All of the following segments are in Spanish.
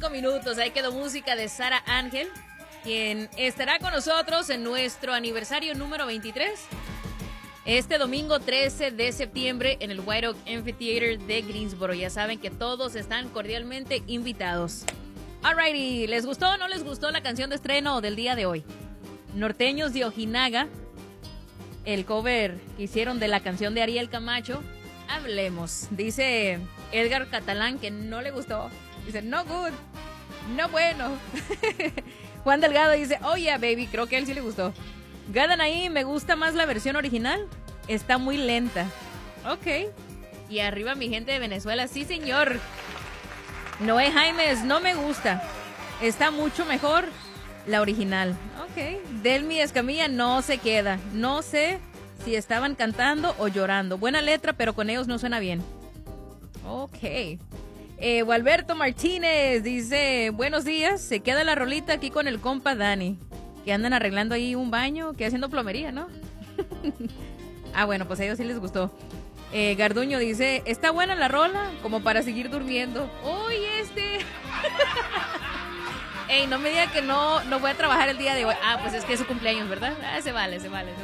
5 minutos. Ahí quedó música de Sara Ángel, quien estará con nosotros en nuestro aniversario número 23. Este domingo 13 de septiembre en el White Oak Amphitheater de Greensboro. Ya saben que todos están cordialmente invitados. Alrighty, ¿les gustó o no les gustó la canción de estreno del día de hoy? Norteños de Ojinaga, el cover que hicieron de la canción de Ariel Camacho. Hablemos. Dice Edgar Catalán que no le gustó. Dice, no good, no bueno. Juan Delgado dice, oh yeah, baby, creo que a él sí le gustó. Gadan ahí, me gusta más la versión original. Está muy lenta. Ok. Y arriba mi gente de Venezuela, sí señor. Noé Jaimes, no me gusta. Está mucho mejor la original. Ok. Delmi Escamilla no se queda. No sé si estaban cantando o llorando. Buena letra, pero con ellos no suena bien. Ok. Gualberto Martínez dice, buenos días. Se queda la rolita aquí con el compa Dani. Que andan arreglando ahí un baño, que haciendo plomería, ¿no? Ah, bueno, pues a ellos sí les gustó. Garduño dice, está buena la rola, como para seguir durmiendo. ¡Uy, Ey, no me diga que no voy a trabajar el día de hoy. Ah, pues es que es su cumpleaños, ¿verdad? Ah, se vale.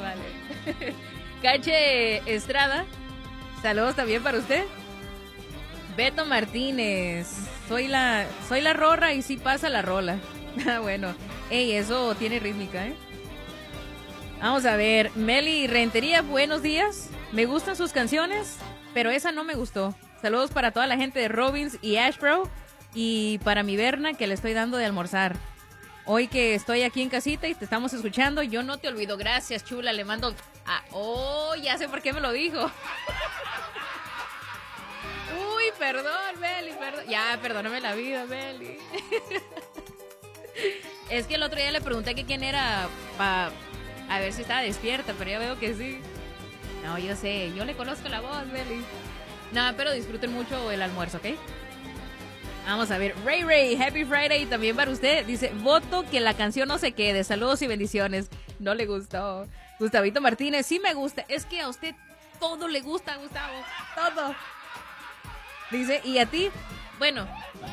Cache Estrada, saludos también para usted. Beto Martínez, soy la rorra y sí pasa la rola. Ah, bueno. Ey, eso tiene rítmica, ¿eh? Vamos a ver. Meli Rentería, buenos días. Me gustan sus canciones, pero esa no me gustó. Saludos para toda la gente de Robbins y Ashboro. Y para mi Berna, que le estoy dando de almorzar. Hoy que estoy aquí en casita y te estamos escuchando, yo no te olvido. Gracias, chula. Le mando... Oh, ya sé por qué me lo dijo. Uy, perdón, Meli, perdón. Ya, perdóname la vida, Meli. Es que el otro día le pregunté que quién era a ver si estaba despierta, pero ya veo que sí. No, yo sé, yo le conozco la voz, Meli. No, pero disfruten mucho el almuerzo, ¿ok? Vamos a ver, Ray, Happy Friday también para usted. Dice, voto que la canción no se quede. Saludos y bendiciones. No le gustó. Gustavito Martínez, sí me gusta. Es que a usted todo le gusta, Gustavo. Todo. Dice, ¿y a ti? Bueno,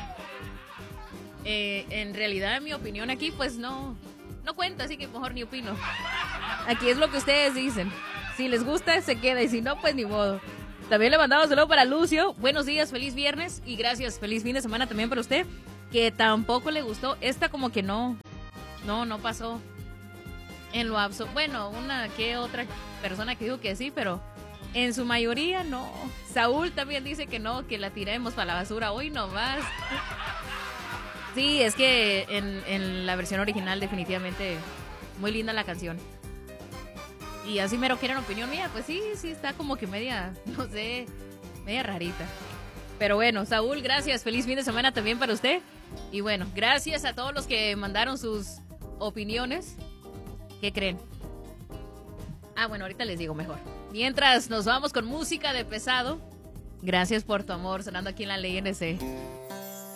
en realidad mi opinión aquí pues no cuenta, así que mejor ni opino. Aquí es lo que ustedes dicen. Si les gusta, se queda, y si no, pues ni modo. También le mandamos saludo para Lucio. Buenos días, feliz viernes y gracias, feliz fin de semana también para usted, que tampoco le gustó. Esta como que no pasó en lo absoluto. Bueno, una que otra persona que dijo que sí, pero en su mayoría no. Saúl también dice que no, que la tiremos para la basura. Hoy nomás. Sí, es que en la versión original definitivamente muy linda la canción. Y así mero quieren opinión mía, pues sí, está como que media, no sé, media rarita. Pero bueno, Saúl, gracias, feliz fin de semana también para usted. Y bueno, gracias a todos los que mandaron sus opiniones. ¿Qué creen? Ah, bueno, ahorita les digo mejor. Mientras nos vamos con música de pesado. Gracias por tu amor, sonando aquí en la Ley NC.